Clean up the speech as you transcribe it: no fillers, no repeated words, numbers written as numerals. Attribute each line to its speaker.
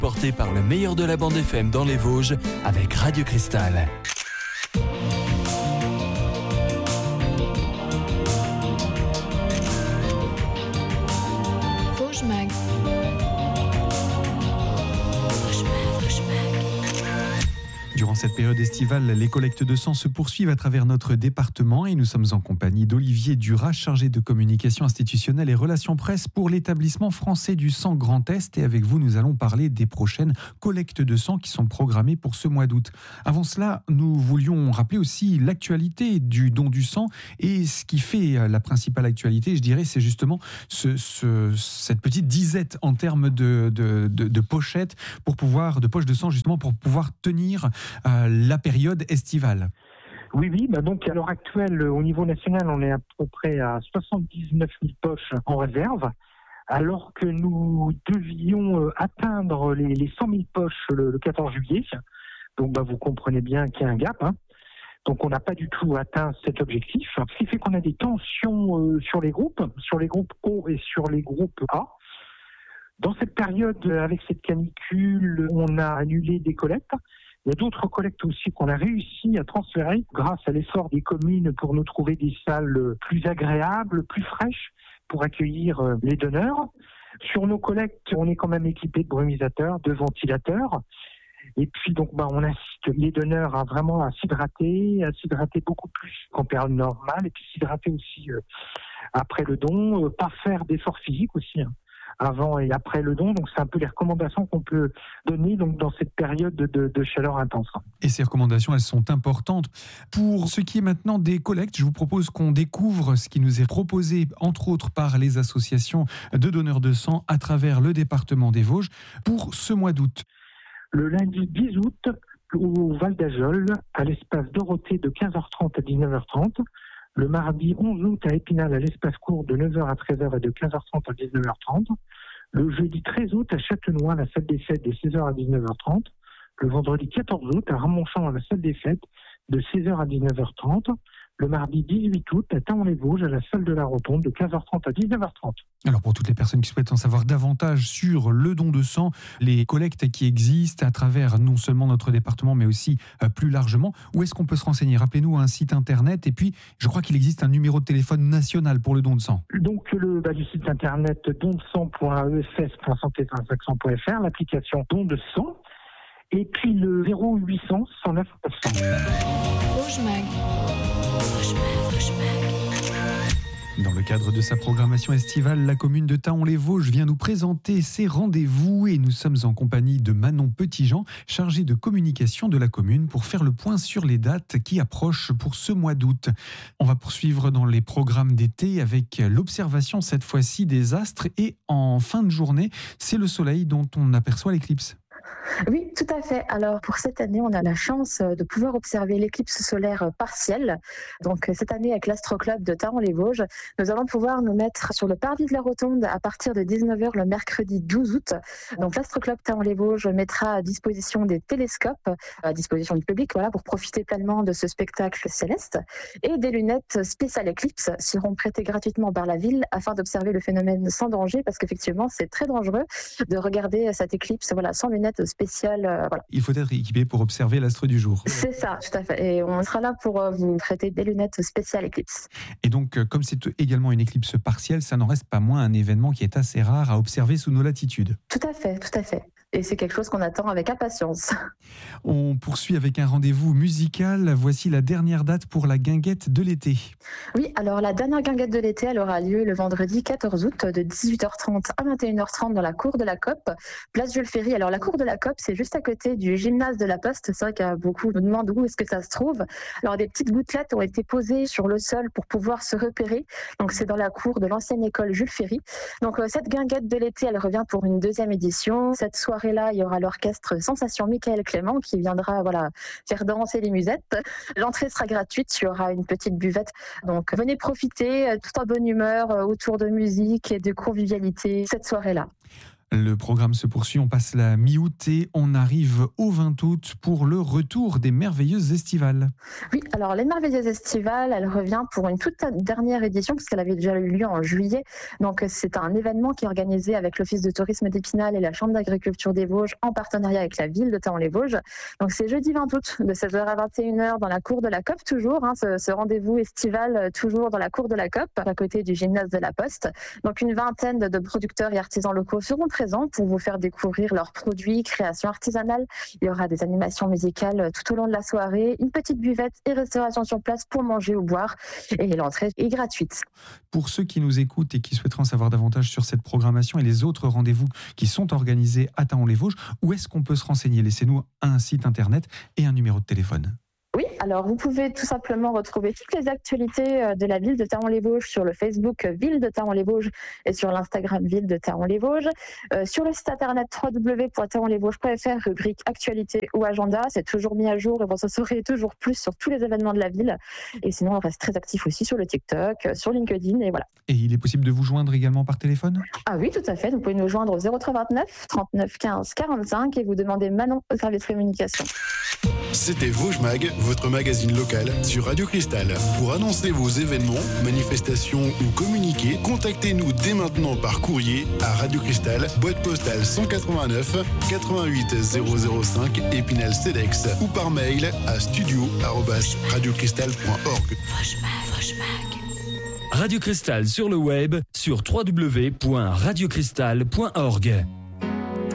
Speaker 1: porté par le meilleur de la bande FM dans les Vosges avec Radio Cristal.
Speaker 2: Vosges Mag.
Speaker 3: Durant cette période estivale, les collectes de sang se poursuivent à travers notre département et nous sommes en compagnie d'Olivier Duras, chargé de communication institutionnelle et relations presse pour l'établissement français du sang Grand Est. Et avec vous, nous allons parler des prochaines collectes de sang qui sont programmées pour ce mois d'août. Avant cela, nous voulions rappeler aussi l'actualité du don du sang et ce qui fait la principale actualité, je dirais, c'est justement cette petite disette en termes de pochettes de poches de sang justement pour pouvoir tenir la période estivale.
Speaker 4: Oui, donc à l'heure actuelle, au niveau national, on est à peu près à 79 000 poches en réserve, alors que nous devions atteindre les 100 000 poches le 14 juillet. Donc vous comprenez bien qu'il y a un gap. Donc on n'a pas du tout atteint cet objectif, ce qui fait qu'on a des tensions sur les groupes O et sur les groupes A. Dans cette période, avec cette canicule, on a annulé des collectes. Il y a d'autres collectes aussi qu'on a réussi à transférer grâce à l'effort des communes pour nous trouver des salles plus agréables, plus fraîches pour accueillir les donneurs. Sur nos collectes, on est quand même équipé de brumisateurs, de ventilateurs. Et puis donc on incite les donneurs à vraiment à s'hydrater beaucoup plus qu'en période normale, et puis s'hydrater aussi après le don, pas faire d'efforts physiques aussi. Avant et après le don, donc c'est un peu les recommandations qu'on peut donner donc dans cette période de chaleur intense.
Speaker 3: Et ces recommandations, elles sont importantes. Pour ce qui est maintenant des collectes, je vous propose qu'on découvre ce qui nous est proposé, entre autres par les associations de donneurs de sang à travers le département des Vosges pour ce mois d'août.
Speaker 4: Le lundi 10 août, au Val d'Ajol, à l'espace Dorothée de 15h30 à 19h30. Le mardi 11 août à Épinal, à l'espace court de 9h à 13h et de 15h30 à 19h30. Le jeudi 13 août à Châtenois, à la salle des fêtes de 16h à 19h30. Le vendredi 14 août à Ramonchamp, à la salle des fêtes de 16h à 19h30. Le mardi 18 août à Taon-les-Vosges, à la salle de la Rotonde de 15h30 à 19h30.
Speaker 3: Alors pour toutes les personnes qui souhaitent en savoir davantage sur le don de sang, les collectes qui existent à travers non seulement notre département mais aussi plus largement, où est-ce qu'on peut se renseigner ? Rappelez-nous un site internet et puis je crois qu'il existe un numéro de téléphone national pour le don de sang.
Speaker 4: Donc le site internet dondesang.ess.santé.fr, l'application don de sang et puis le 0800 109 900.
Speaker 2: Vosges Mag.
Speaker 3: Dans le cadre de sa programmation estivale, la commune de Thaon-les-Vosges vient nous présenter ses rendez-vous et nous sommes en compagnie de Manon Petitjean, chargée de communication de la commune pour faire le point sur les dates qui approchent pour ce mois d'août. On va poursuivre dans les programmes d'été avec l'observation cette fois-ci des astres et en fin de journée, c'est le soleil dont on aperçoit l'éclipse.
Speaker 5: Oui, tout à fait. Alors pour cette année, on a la chance de pouvoir observer l'éclipse solaire partielle. Donc cette année, avec l'Astroclub de Thaon-les-Vosges, nous allons pouvoir nous mettre sur le parvis de la Rotonde à partir de 19h le mercredi 12 août. Donc l'Astroclub Thaon-les-Vosges mettra à disposition des télescopes, à disposition du public, pour profiter pleinement de ce spectacle céleste. Et des lunettes spéciales éclipse seront prêtées gratuitement par la ville afin d'observer le phénomène sans danger, parce qu'effectivement, c'est très dangereux de regarder cette éclipse sans lunettes spéciales.
Speaker 3: Il faut être équipé pour observer l'astre du jour.
Speaker 5: C'est ça, tout à fait. Et on sera là pour vous prêter des lunettes spéciales éclipse.
Speaker 3: Et donc, comme c'est également une éclipse partielle, ça n'en reste pas moins un événement qui est assez rare à observer sous nos latitudes.
Speaker 5: Tout à fait, tout à fait. Et c'est quelque chose qu'on attend avec impatience.
Speaker 3: On poursuit avec un rendez-vous musical. Voici la dernière date pour la guinguette de l'été.
Speaker 5: Oui, alors la dernière guinguette de l'été, elle aura lieu le vendredi 14 août de 18h30 à 21h30 dans la cour de la COP, place Jules Ferry. Alors la cour de la COP, c'est juste à côté du gymnase de la Poste. C'est vrai qu'il y a beaucoup qui me demandent où est-ce que ça se trouve. Alors des petites gouttelettes ont été posées sur le sol pour pouvoir se repérer. Donc c'est dans la cour de l'ancienne école Jules Ferry. Donc cette guinguette de l'été, elle revient pour une deuxième édition. Cette soirée-là, il y aura l'orchestre Sensation Michael Clément qui viendra faire danser les musettes. L'entrée sera gratuite, il y aura une petite buvette. Donc venez profiter, tout en bonne humeur, autour de musique et de convivialité cette soirée-là.
Speaker 3: Le programme se poursuit, on passe la mi-août et on arrive au 20 août pour le retour des Merveilleuses Estivales.
Speaker 5: Oui, alors les Merveilleuses Estivales, elle revient pour une toute dernière édition puisqu'elle avait déjà eu lieu en juillet. Donc c'est un événement qui est organisé avec l'Office de tourisme d'Épinal et la Chambre d'agriculture des Vosges en partenariat avec la ville de Thaon-les-Vosges. Donc c'est jeudi 20 août de 16h à 21h dans la cour de la COP toujours, ce rendez-vous estival toujours dans la cour de la COP à côté du gymnase de la Poste. Donc une vingtaine de producteurs et artisans locaux seront présents pour vous faire découvrir leurs produits, créations artisanales. Il y aura des animations musicales tout au long de la soirée, une petite buvette et restauration sur place pour manger ou boire. Et l'entrée est gratuite.
Speaker 3: Pour ceux qui nous écoutent et qui souhaiteraient en savoir davantage sur cette programmation et les autres rendez-vous qui sont organisés à Thaon-les-Vosges, où est-ce qu'on peut se renseigner ? Laissez-nous un site internet et un numéro de téléphone.
Speaker 5: Oui, alors vous pouvez tout simplement retrouver toutes les actualités de la ville de Thaon-les-Vosges sur le Facebook Ville de Thaon-les-Vosges et sur l'Instagram Ville de Thaon-les-Vosges. Sur le site internet www.thaonlesvosges.fr, rubrique actualité ou agenda, c'est toujours mis à jour et vous en saurez toujours plus sur tous les événements de la ville. Et sinon, on reste très actif aussi sur le TikTok, sur LinkedIn et voilà.
Speaker 3: Et il est possible de vous joindre également par téléphone ?
Speaker 5: Ah oui, tout à fait. Vous pouvez nous joindre au 0329 39 15 45 et vous demandez Manon au service communication.
Speaker 6: C'était Vosges Mag, votre magazine local sur Radio Cristal. Pour annoncer vos événements, manifestations ou communiquer, contactez-nous dès maintenant par courrier à Radio Cristal, boîte postale 189 88 005 Épinal Cedex ou par mail à studio@radiocristal.org.
Speaker 1: Radio Cristal sur le web sur www.radiocristal.org.